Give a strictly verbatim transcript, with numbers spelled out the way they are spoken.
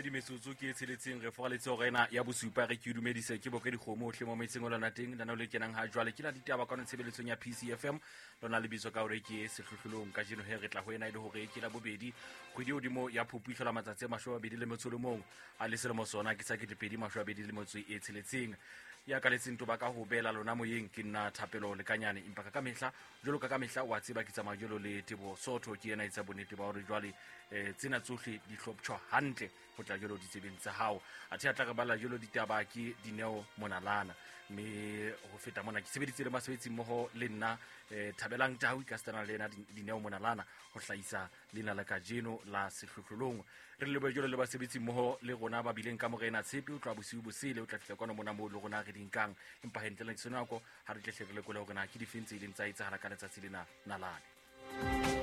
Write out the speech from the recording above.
bobedi metsotso ke e tsheletseng re fogaletse go ena ya bosupa re ke dumedise ke boka dikgomo otlhe mo metseng o lona teng lana o le kenang ga jwale ke la ditaba ka tshebeletsong ya P C F M lona le bitso ka gore ke sehlohlolong ka jeno he re tla go ena ile gore ke la bobedi kgwedi odimo ya phuputlo la matsatsi a mashome a mabedi le metso le mong a le selemo sona ke sa ke dipedi mashome a mabedi le metso e tsheletseng ya ka letseng toba ka ho bela lona moyeng ke nna thapelo le kanyane empa ka mehla jolo ka ka mehla wa tseba ke tsamaya jolo le tebo sotho ke ena itsa bonnete ba hore jwale eh tsena tsohle di hloptjwa hantle ho tla jolo di tsebeng tsa hao a tla tla bala jolo ditaba ke Dineo Monalana me ho feta mona ke sebeditse le masebetsi mmoho le nna eh Thabelang Tahu ka stana le ena Dineo Monalana ho hlaisa lena la kajeno la sehlohlolong re le bo jolo le basebetsi mmoho le rona ba bileng ka morena tshepe o tla bosiu bosele o tla fihla kwana mona mo le rona re dinkang empa hentle le tsena go ha re tle hle re le kole hore na ke difentse ileng tsa itsahala ka letsatsi lena nalane